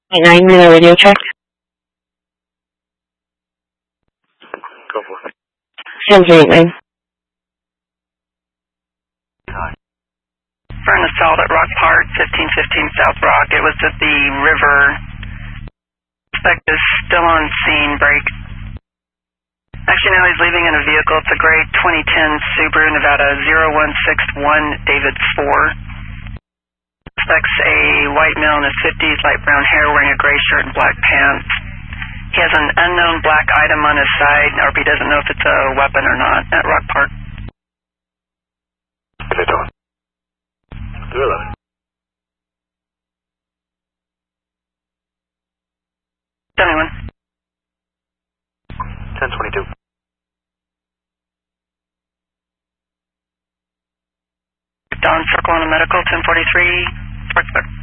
9 minute radio check. Go for it. 1039. For an assault at Rock Park, 1515 South Rock. It was at the river. Suspect is still on scene. Break. Actually, now he's leaving in a vehicle. It's a gray 2010 Subaru Nevada 0161 David 4. Suspect's a white male in his 50s, light brown hair, wearing a gray shirt and black pants. He has an unknown black item on his side. RP doesn't know if it's a weapon or not at Rock Park. What are they doing? Really? Anyone? 1022. Dawn Circle on a medical, 1043. Sportsbook.